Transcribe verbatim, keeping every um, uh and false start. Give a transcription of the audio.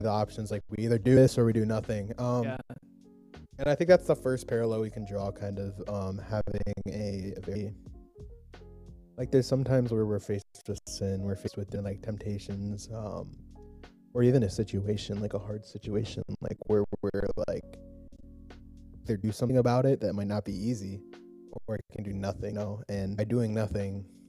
the options, like, we either do this or we do nothing, um, Yeah. and I think that's the first parallel we can draw, kind of, um, having a a very like, there's sometimes where we're faced with sin, we're faced with, like, temptations, um, or even a situation, like a hard situation, like, where we're, like, either do something about it that might not be easy, or I can do nothing, you know, and by doing nothing